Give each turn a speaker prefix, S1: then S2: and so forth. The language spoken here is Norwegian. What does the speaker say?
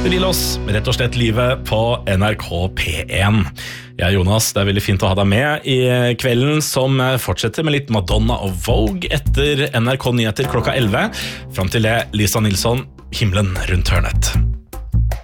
S1: Lillos, rett og slett livet på NRK P1. Jeg Jonas, det veldig fint å ha deg med i kvelden som fortsetter med litt Madonna og Vogue etter NRK Nyheter klokka 11. Fram til det, Lisa Nilsson, Himmelen rundt hørnet.